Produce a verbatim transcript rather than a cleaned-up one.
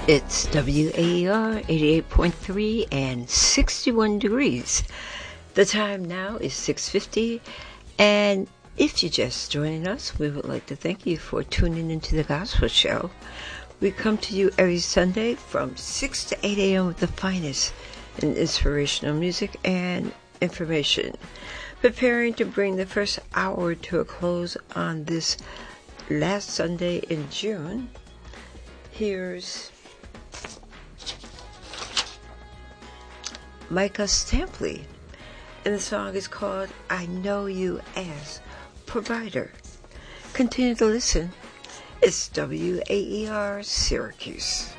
It's W A E R eighty-eight point three and sixty-one degrees. The time now is six fifty, and if you're just joining us, we would like to thank you for tuning into the Gospel Show. We come to you every Sunday from six to eight a.m. with the finest in inspirational music and information. Preparing to bring the first hour to a close on this last Sunday in June. Here's Micah Stampley, and the song is called I Know You As Provider. Continue to listen. It's W A E R Syracuse.